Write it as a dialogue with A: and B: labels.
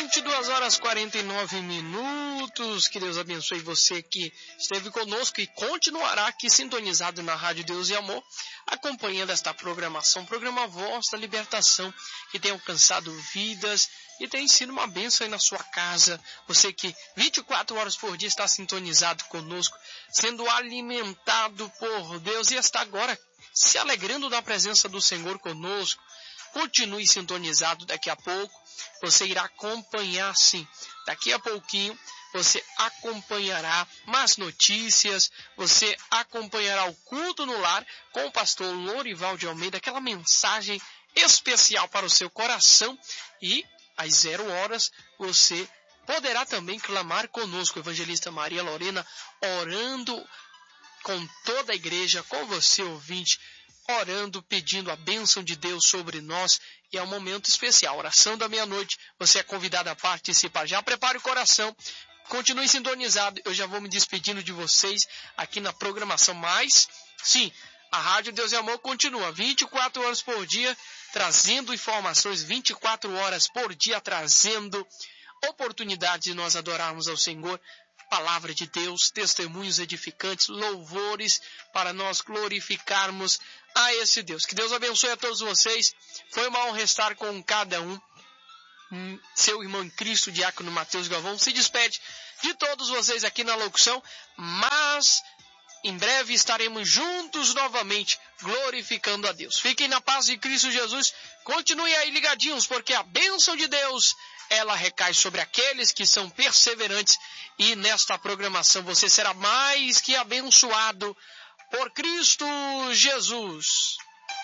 A: 22h49. Que Deus abençoe você que esteve conosco e continuará aqui sintonizado na Rádio Deus e Amor, acompanhando esta programação, programa Voz da Libertação, que tem alcançado vidas e tem sido uma bênção aí na sua casa. Você que 24 horas por dia está sintonizado conosco, sendo alimentado por Deus e está agora se alegrando da presença do Senhor conosco. Continue sintonizado. Daqui a pouco você irá acompanhar, sim. Daqui a pouquinho você acompanhará mais notícias, você acompanhará o culto no lar com o pastor Lorival de Almeida, aquela mensagem especial para o seu coração, e às 0 horas você poderá também clamar conosco, evangelista Maria Lorena, orando com toda a igreja, com você ouvinte, orando, pedindo a bênção de Deus sobre nós, e é um momento especial, oração da meia-noite, você é convidado a participar. Já prepare o coração, continue sintonizado, eu já vou me despedindo de vocês aqui na programação, mas, sim, a Rádio Deus e Amor continua 24 horas por dia, trazendo informações, 24 horas por dia, trazendo oportunidade de nós adorarmos ao Senhor, palavra de Deus, testemunhos edificantes, louvores para nós glorificarmos a esse Deus. Que Deus abençoe a todos vocês. Foi uma honra estar com cada um. Seu irmão em Cristo, diácono Mateus Galvão, se despede de todos vocês aqui na locução, mas em breve estaremos juntos novamente, glorificando a Deus. Fiquem na paz de Cristo Jesus. Continuem aí ligadinhos, porque a bênção de Deus, ela recai sobre aqueles que são perseverantes, e nesta programação você será mais que abençoado por Cristo Jesus.